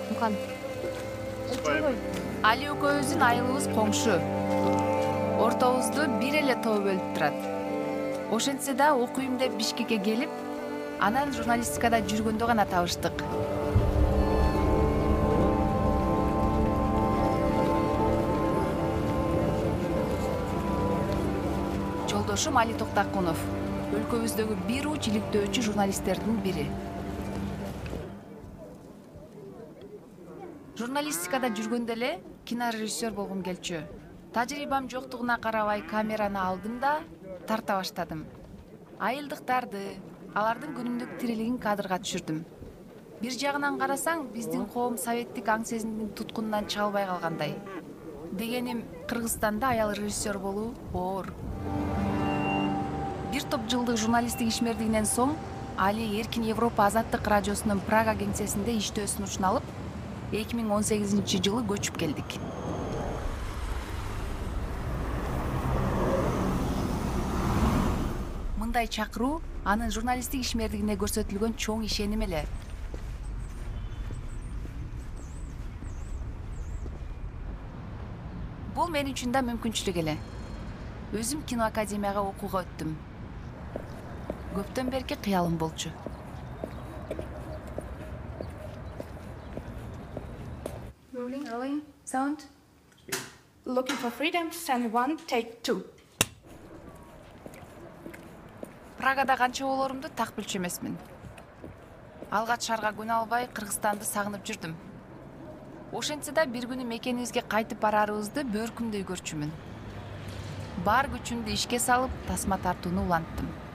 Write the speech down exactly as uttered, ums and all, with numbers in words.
Мукан. Али экөөбүздүн айылыбыз коңшу. Ортобузду бир эле топ бөлүп турат. Ошентсе да окуйм деп Бишкекке келип, анан журналистикада жүргөндө гана табыштык. Жолдошум Али Токтакунов, өлкөбүздөгү бир уч иликтөөчү журналисттердин бири. Журналистикада жүргөндө эле кинорежиссер болгум келчү. Тажрыйбам жоктугуна карабай камераны алдым да тарта баштадым. Айылдыктарды, алардын күнүмдүк тирилигин кадрга түшүрдүм. Бир жагынан карасаң, биздин коом советтик аң сезимдин туткунунан чыга албай калгандай. Дегеним, Кыргызстанда аял режиссер болуу оор. Бир топ жылдык журналисттик ишмердигинен соң Али Эркин Европа Азаттык радиосунун Прага кеңсесинде иштөө сунушун алып, эки миң он сегизинчи жылы көчүп келдик. Мындай чакыруу анын журналисттик ишмердигине көрсөтүлгөн чоң ишеним эле. Бул мен үчүн да мүмкүнчүлүк эле. Өзүм кино академияга окууга өттүм. Көптөн берки кыялым болчу. Rolling, rolling, sound. Looking for freedom, scene one, take two. Прагада канча болорумду так билчү эмесмин. Алгач шаарга күнө албай Кыргызстанды сагынып жүрдүм. Ошентсе да бир күнү мекенибизге кайтып барарыбызды бөркүмдөй көрчүмүн. Бар күчүмдү ишке салып, тасма тартууну уланттым.